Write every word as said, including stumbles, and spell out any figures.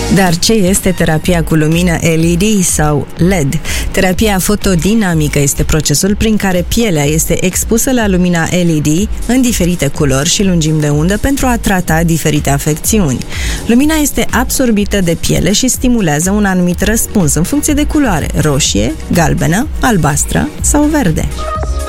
Dar ce este terapia cu lumină L E D sau L E D? Terapia fotodinamică este procesul prin care pielea este expusă la lumina L E D în diferite culori și lungimi de undă pentru a trata diferite afecțiuni. Lumina este absorbită de piele și stimulează un anumit răspuns în funcție de culoare, roșie, galbenă, albastră sau verde.